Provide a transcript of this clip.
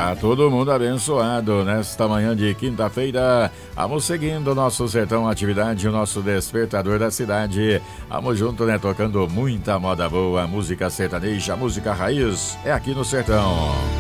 Tá todo mundo abençoado nesta manhã de quinta-feira. Vamos seguindo o nosso Sertão Atividade, o nosso despertador da cidade. Vamos junto, né? Tocando muita moda boa, música sertaneja, música raiz. É aqui no Sertão.